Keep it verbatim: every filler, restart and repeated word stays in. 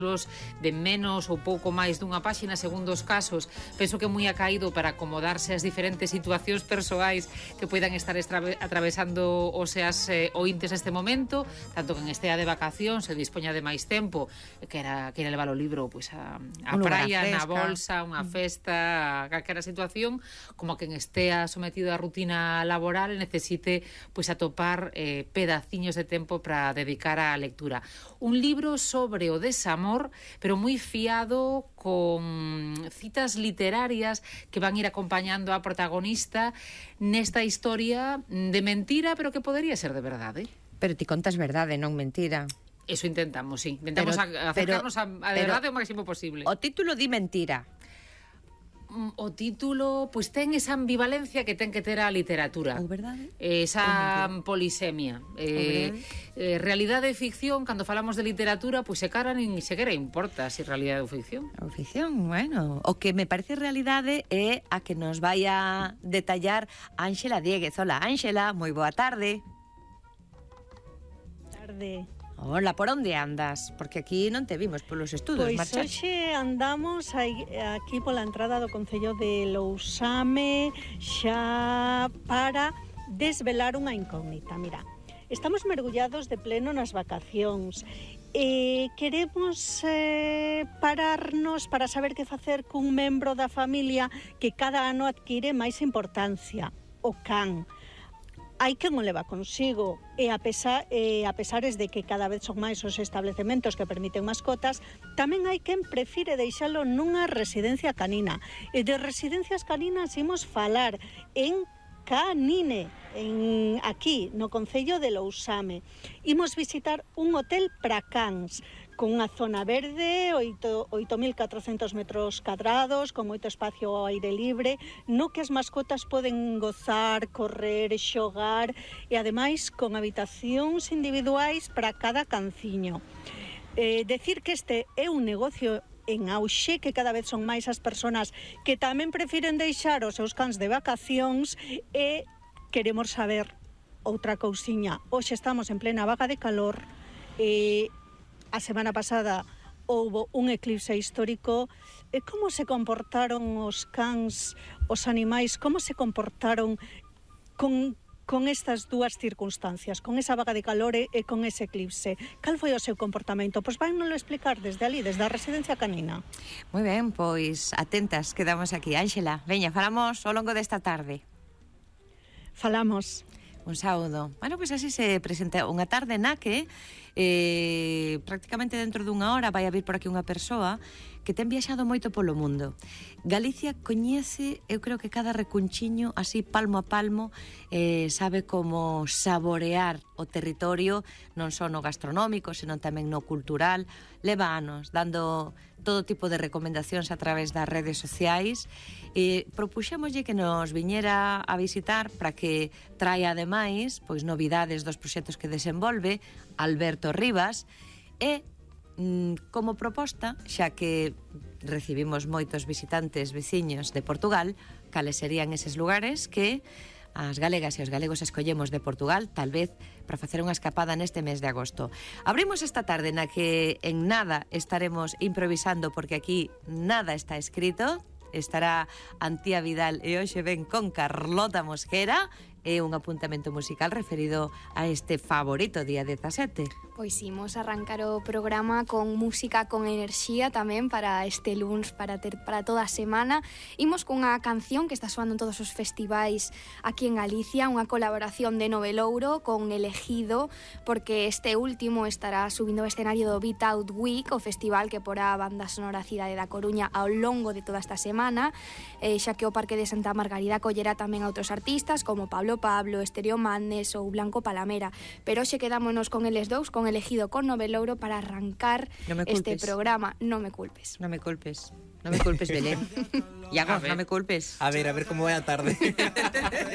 de menos ou pouco máis dunha páxina segundo os casos. Penso que é moi acaído para acomodarse ás diferentes situacións persoais que poidan estar atravesando os seas eh, ointes neste momento, tanto que en estea de vacacións se dispoña de máis tempo, que era, que era levar o libro pois, a, a praia, na bolsa, unha festa, a calquera situación, como que en estea sometido á rutina laboral e necesite pois, atopar eh, pedaciños de tempo para dedicar á lectura. Un libro sobre o desamor, pero moi fiado, con citas literarias que van ir acompañando a protagonista nesta historia de mentira, pero que podería ser de verdade. Pero ti contas verdade, non mentira. Eso intentamos, sí. Intentamos pero, acercarnos pero, a, a de verdade o máximo posible. O título di mentira. O título, pois ten esa ambivalencia que ten que ter a literatura. Ou verdade? Esa polisemia. Eh, eh, realidade e ficción, cando falamos de literatura, pois se cara nin sequera importa se realidade ou ficción. Ou ficción, bueno. O que me parece realidade é a que nos vai a detallar Ánxela Dieguez. Hola, Ánxela, moi boa tarde. Tarde. Hola, por onde andas? Porque aquí non te vimos polos estudos, pois marchaste. Pois hoxe andamos aquí pola entrada do Concello de Lousame xa para desvelar unha incógnita. Mira, estamos mergullados de pleno nas vacacións e queremos eh, pararnos para saber que facer cun membro da familia que cada ano adquire máis importancia, o can. Hai quen o leva consigo e a, pesar, e a pesares de que cada vez son máis os establecementos que permiten mascotas, tamén hai quen prefire deixalo nunha residencia canina. E de residencias caninas imos falar en Canine, en, aquí, no Concello de Lousame. Imos visitar un hotel para cans, con unha zona verde, oito mil catrocentos metros cadrados, con moito espacio ao aire libre, no que as mascotas poden gozar, correr, xogar, e ademais con habitacións individuais para cada canciño. Eh, decir que este é un negocio en auxe, que cada vez son máis as persoas que tamén prefiren deixar os seus cans de vacacións, e queremos saber outra cousiña. Hoxe estamos en plena vaga de calor e a semana pasada houbo un eclipse histórico. E como se comportaron os cans, os animais, como se comportaron con, con estas dúas circunstancias, con esa vaga de calor e con ese eclipse? Cal foi o seu comportamento? Pois vai non lo explicar desde ali, desde a residencia canina. Moi ben, pois atentas, quedamos aquí. Ánxela, veña, falamos ao longo desta tarde. Falamos. Un saúdo. Bueno, pois así se presenta unha tarde na que eh, prácticamente dentro dunha hora vai a vir por aquí unha persoa que ten viaxado moito polo mundo. Galicia coñece, eu creo que cada recunchiño, así palmo a palmo, eh, sabe como saborear o territorio, non só no gastronómico, senón tamén no cultural. Leva anos dando todo tipo de recomendacións a través das redes sociais. E propuxémoslle que nos viñera a visitar para que traia ademais pois novidades dos proxectos que desenvolve Alberto Rivas, e como proposta, xa que recibimos moitos visitantes veciños de Portugal, cales serían eses lugares que as galegas e os galegos escollemos de Portugal, tal vez para facer unha escapada neste mes de agosto. Abrimos esta tarde na que en nada estaremos improvisando, porque aquí nada está escrito. Estará Antía Vidal e hoxe ven con Carlota Mosquera, e un apuntamento musical referido a este favorito día dezasete. Pois imos arrancar o programa con música con enerxía tamén para este luns, para ter para toda a semana. Imos cunha canción que está soando en todos os festivais aquí en Galicia, unha colaboración de Novelouro con Elegido, porque este último estará subindo ao escenario do Beat Out Week, o festival que porá a banda sonora Cidade da Coruña ao longo de toda esta semana, eh, xa que o Parque de Santa Margarida collerá tamén a outros artistas como Pablo Pablo, Estéreo Madness ou Blanco Palamera, pero hoxe quedámonos con eles dous, con Elegido con Novelouro, para arrancar no este programa. Non me culpes. Non me culpes. Non me culpes, Belén. Iago, non me culpes. A ver, a ver como vai a tarde.